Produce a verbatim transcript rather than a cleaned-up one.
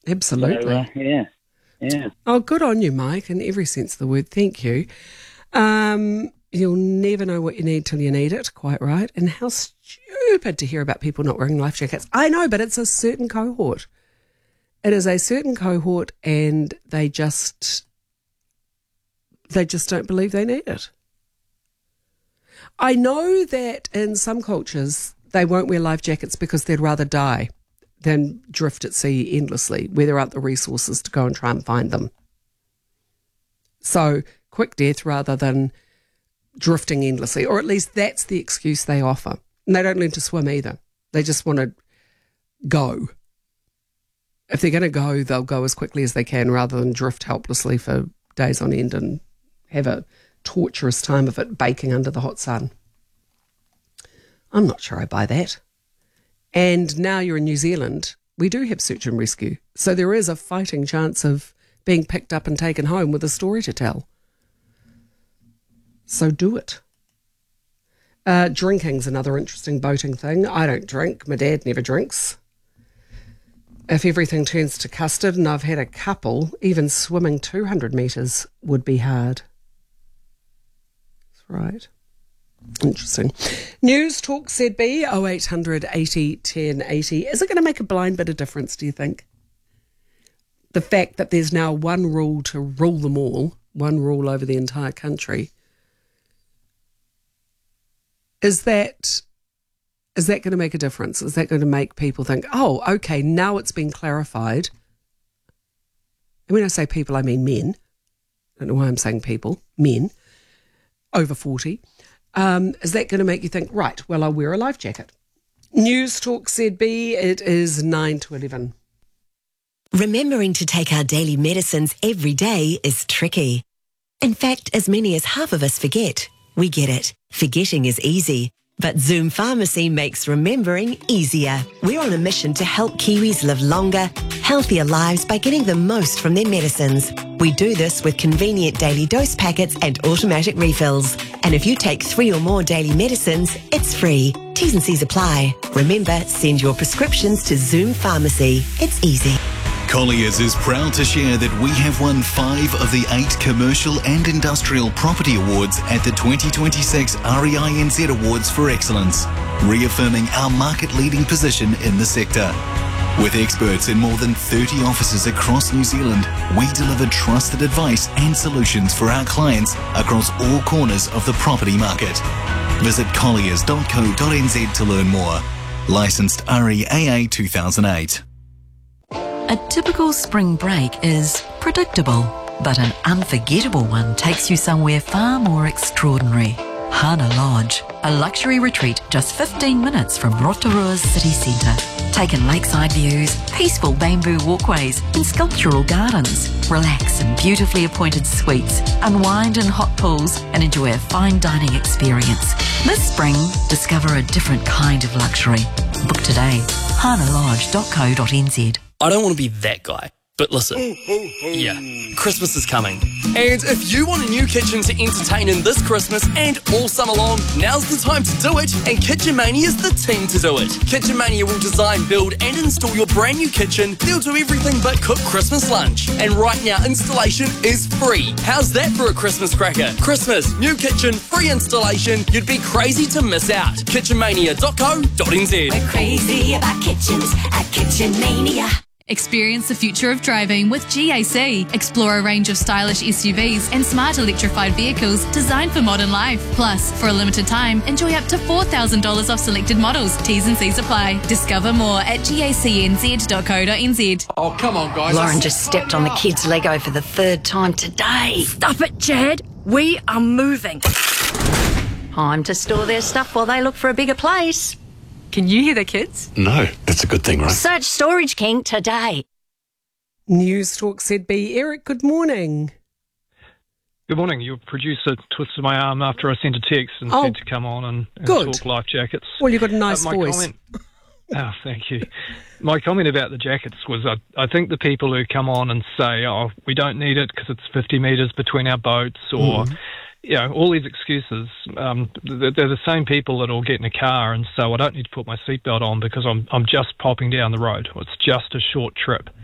Absolutely. So, uh, yeah, yeah. Oh, good on you, Mike, in every sense of the word. Thank you. Um, you'll never know what you need till you need it, quite right. And how stupid to hear about people not wearing life jackets. I know, but it's a certain cohort. It is a certain cohort, and they just, they just don't believe they need it. I know that in some cultures they won't wear life jackets because they'd rather die than drift at sea endlessly, where there aren't the resources to go and try and find them. So quick death rather than drifting endlessly, or at least that's the excuse they offer. And they don't learn to swim either. They just want to go. If they're going to go, they'll go as quickly as they can rather than drift helplessly for days on end and have a torturous time of it baking under the hot sun. I'm not sure I buy that. And now you're in New Zealand, we do have search and rescue. So there is a fighting chance of being picked up and taken home with a story to tell. So do it. Uh, drinking's another interesting boating thing. I don't drink. My dad never drinks. If everything turns to custard, and I've had a couple, even swimming two hundred metres would be hard. That's right. Interesting. News Talk Z B oh eight hundred eighty ten eighty. Is it going to make a blind bit of difference, do you think? The fact that there's now one rule to rule them all, one rule over the entire country. Is that is that going to make a difference? Is that going to make people think, oh, okay, now it's been clarified? And when I say people, I mean men. I don't know why I'm saying people. Men over forty. Um, is that going to make you think, right, well, I'll wear a life jacket? News Talk Z B, it is nine to eleven. Remembering to take our daily medicines every day is tricky. In fact, as many as half of us forget. We get it. Forgetting is easy. But Zoom Pharmacy makes remembering easier. We're on a mission to help Kiwis live longer, healthier lives by getting the most from their medicines. We do this with convenient daily dose packets and automatic refills. And if you take three or more daily medicines, it's free. T's and C's apply. Remember, send your prescriptions to Zoom Pharmacy. It's easy. Colliers is proud to share that we have won five of the eight commercial and industrial property awards at the twenty twenty-six R E I N Z Awards for Excellence, reaffirming our market-leading position in the sector. With experts in more than thirty offices across New Zealand, we deliver trusted advice and solutions for our clients across all corners of the property market. Visit colliers dot co dot n z to learn more. Licensed R E A A two thousand eight. A typical spring break is predictable, but an unforgettable one takes you somewhere far more extraordinary. Hana Lodge, a luxury retreat just fifteen minutes from Rotorua's city centre. Take in lakeside views, peaceful bamboo walkways and sculptural gardens. Relax in beautifully appointed suites, unwind in hot pools and enjoy a fine dining experience. This spring, discover a different kind of luxury. Book today. hana lodge dot co dot n z. I don't want to be that guy, but listen, yeah, Christmas is coming. And if you want a new kitchen to entertain in this Christmas and all summer long, now's the time to do it, and Kitchen Mania is the team to do it. Kitchen Mania will design, build and install your brand new kitchen. They'll do everything but cook Christmas lunch. And right now, installation is free. How's that for a Christmas cracker? Christmas, new kitchen, free installation. You'd be crazy to miss out. kitchen mania dot co dot n z. We're crazy about kitchens at Kitchen Mania. Experience the future of driving with G A C. Explore a range of stylish S U Vs and smart electrified vehicles designed for modern life. Plus, for a limited time, enjoy up to four thousand dollars off selected models. T's and C's apply. Discover more at gacnz dot co dot n z. Oh, come on, guys. Lauren just stepped on the kids' Lego for the third time today. Stop it, Chad. We are moving. Time to store their stuff while they look for a bigger place. Can you hear the kids? No, that's a good thing, right? Search Storage King today. News Talk Z B. Eric, good morning. Good morning. Your producer twisted my arm after I sent a text and oh, said to come on and, and good. talk life jackets. Well, you've got a nice uh, my voice. Comment, oh, thank you. My comment about the jackets was I, I think the people who come on and say, oh, we don't need it because it's fifty metres between our boats or... Mm. You know, all these excuses, um, they're the same people that will get in a car and say, I don't need to put my seatbelt on because I'm I'm just popping down the road. It's just a short trip.